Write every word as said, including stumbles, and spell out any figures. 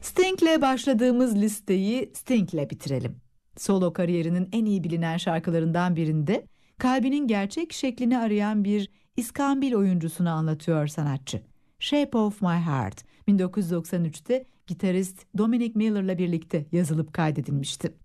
Sting'le başladığımız listeyi Sting'le bitirelim. Solo kariyerinin en iyi bilinen şarkılarından birinde kalbinin gerçek şeklini arayan bir İskambil oyuncusunu anlatıyor sanatçı. Shape of My Heart bin dokuz yüz doksan üçte gitarist Dominic Miller'la birlikte yazılıp kaydedilmişti.